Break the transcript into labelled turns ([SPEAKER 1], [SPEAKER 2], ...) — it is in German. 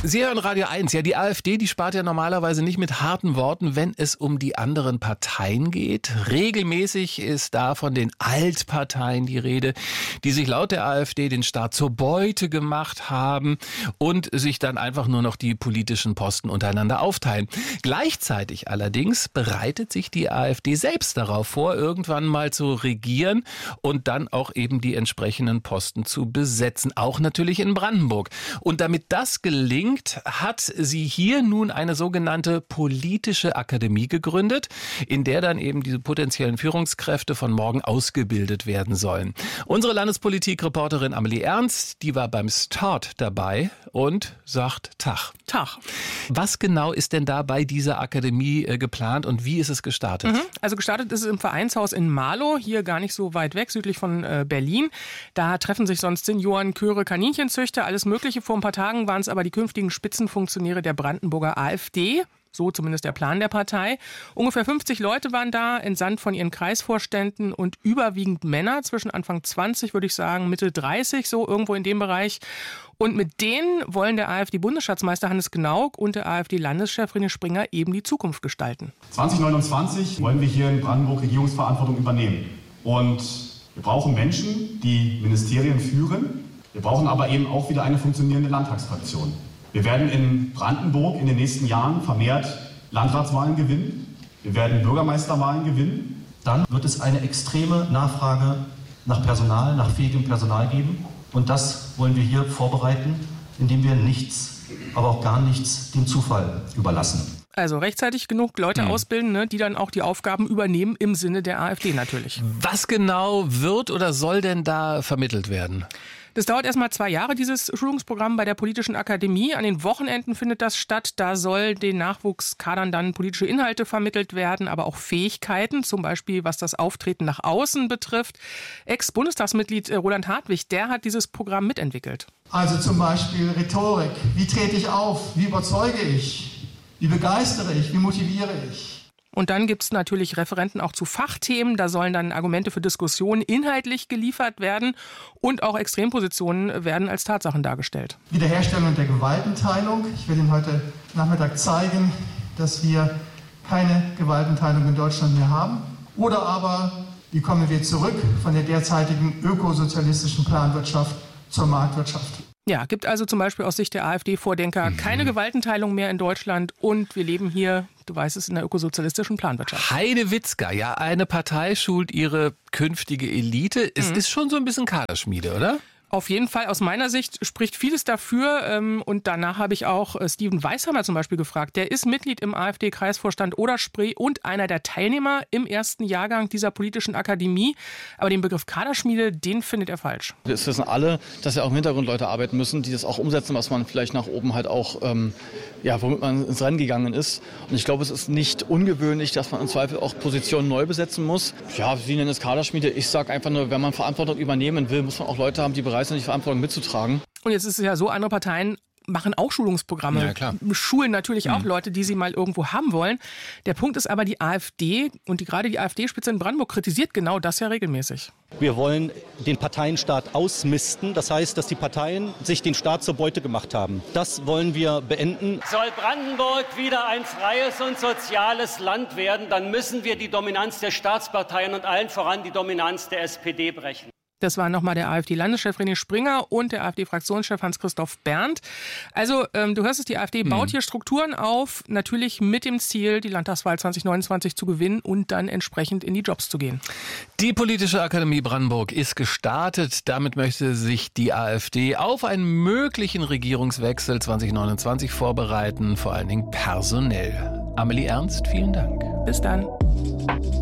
[SPEAKER 1] Sie hören Radio 1. Ja, die AfD, die spart ja normalerweise nicht mit harten Worten, wenn es um die anderen Parteien geht. Regelmäßig ist da von den Altparteien die Rede, die sich laut der AfD den Staat zur Beute gemacht haben und sich dann einfach nur noch die politischen Posten untereinander aufteilen. Gleichzeitig allerdings bereitet sich die AfD selbst darauf vor, irgendwann mal zu regieren und dann auch eben die entsprechenden Posten zu besetzen. Auch natürlich in Brandenburg. Und damit das gelingt, hat sie hier nun eine sogenannte politische Akademie gegründet, in der dann eben diese potenziellen Führungskräfte von morgen ausgebildet werden sollen. Unsere Landespolitik-Reporterin Amelie Ernst, die war beim Start dabei und sagt Tag.
[SPEAKER 2] Tag.
[SPEAKER 1] Was genau ist denn da bei dieser Akademie geplant und wie ist es gestartet?
[SPEAKER 2] Also gestartet ist es im Vereinshaus in Marlow, hier gar nicht so weit weg, südlich von Berlin. Da treffen sich sonst Senioren, Chöre, Kaninchenzüchter, alles Mögliche. Vor ein paar Tagen waren es aber die künftigen Spitzenfunktionäre der Brandenburger AfD. So zumindest der Plan der Partei. Ungefähr 50 Leute waren da, entsandt von ihren Kreisvorständen und überwiegend Männer, zwischen Anfang 20, würde ich sagen, Mitte 30, so irgendwo in dem Bereich. Und mit denen wollen der AfD-Bundesschatzmeister Hannes Gnauk und der AfD-Landeschef René Springer eben die Zukunft gestalten.
[SPEAKER 3] 2029 wollen wir hier in Brandenburg Regierungsverantwortung übernehmen. Und wir brauchen Menschen, die Ministerien führen. Wir brauchen aber eben auch wieder eine funktionierende Landtagsfraktion. Wir werden in Brandenburg in den nächsten Jahren vermehrt Landratswahlen gewinnen. Wir werden Bürgermeisterwahlen gewinnen.
[SPEAKER 4] Dann wird es eine extreme Nachfrage nach Personal, nach fähigem Personal geben. Und das wollen wir hier vorbereiten, indem wir nichts, aber auch gar nichts dem Zufall überlassen.
[SPEAKER 2] Also rechtzeitig genug Leute ausbilden, ne, die dann auch die Aufgaben übernehmen, im Sinne der AfD natürlich.
[SPEAKER 1] Was genau wird oder soll denn da vermittelt werden?
[SPEAKER 2] Das dauert erstmal 2 Jahre, dieses Schulungsprogramm bei der Politischen Akademie. An den Wochenenden findet das statt. Da soll den Nachwuchskadern dann politische Inhalte vermittelt werden, aber auch Fähigkeiten, zum Beispiel was das Auftreten nach außen betrifft. Ex-Bundestagsmitglied Roland Hartwig, der hat dieses Programm mitentwickelt.
[SPEAKER 5] Also zum Beispiel Rhetorik. Wie trete ich auf? Wie überzeuge ich? Wie begeistere ich? Wie motiviere ich?
[SPEAKER 2] Und dann gibt es natürlich Referenten auch zu Fachthemen. Da sollen dann Argumente für Diskussionen inhaltlich geliefert werden. Und auch Extrempositionen werden als Tatsachen dargestellt.
[SPEAKER 5] Wiederherstellung der Gewaltenteilung. Ich werde Ihnen heute Nachmittag zeigen, dass wir keine Gewaltenteilung in Deutschland mehr haben. Oder aber, wie kommen wir zurück von der derzeitigen ökosozialistischen Planwirtschaft zur Marktwirtschaft?
[SPEAKER 2] Ja, gibt also zum Beispiel aus Sicht der AfD-Vordenker keine Gewaltenteilung mehr in Deutschland und wir leben hier, du weißt es, in der ökosozialistischen Planwirtschaft.
[SPEAKER 1] Heidewitzka, ja, eine Partei schult ihre künftige Elite. Es ist schon so ein bisschen Kaderschmiede, oder?
[SPEAKER 2] Auf jeden Fall, aus meiner Sicht spricht vieles dafür. Und danach habe ich auch Steven Weisheimer zum Beispiel gefragt. Der ist Mitglied im AfD-Kreisvorstand Oder-Spree und einer der Teilnehmer im ersten Jahrgang dieser politischen Akademie. Aber den Begriff Kaderschmiede, den findet er falsch.
[SPEAKER 6] Wir wissen alle, dass ja auch im Hintergrund Leute arbeiten müssen, die das auch umsetzen, was man vielleicht nach oben halt auch, womit man ins Rennen gegangen ist. Und ich glaube, es ist nicht ungewöhnlich, dass man im Zweifel auch Positionen neu besetzen muss. Ja, Sie nennen es Kaderschmiede. Ich sage einfach nur, wenn man Verantwortung übernehmen will, muss man auch Leute haben, die bereit sind, die Verantwortung mitzutragen.
[SPEAKER 2] Und jetzt ist es ja so, andere Parteien machen auch Schulungsprogramme,
[SPEAKER 1] ja, klar.
[SPEAKER 2] Schulen natürlich auch Leute, die sie mal irgendwo haben wollen. Der Punkt ist aber, die AfD und gerade die AfD-Spitze in Brandenburg kritisiert genau das ja regelmäßig.
[SPEAKER 7] Wir wollen den Parteienstaat ausmisten. Das heißt, dass die Parteien sich den Staat zur Beute gemacht haben. Das wollen wir beenden.
[SPEAKER 8] Soll Brandenburg wieder ein freies und soziales Land werden, dann müssen wir die Dominanz der Staatsparteien und allen voran die Dominanz der SPD brechen.
[SPEAKER 2] Das war nochmal der AfD-Landeschef René Springer und der AfD-Fraktionschef Hans-Christoph Berndt. Also, du hörst es, die AfD baut hier Strukturen auf, natürlich mit dem Ziel, die Landtagswahl 2029 zu gewinnen und dann entsprechend in die Jobs zu gehen.
[SPEAKER 1] Die Politische Akademie Brandenburg ist gestartet. Damit möchte sich die AfD auf einen möglichen Regierungswechsel 2029 vorbereiten, vor allen Dingen personell. Amelie Ernst, vielen Dank.
[SPEAKER 2] Bis dann.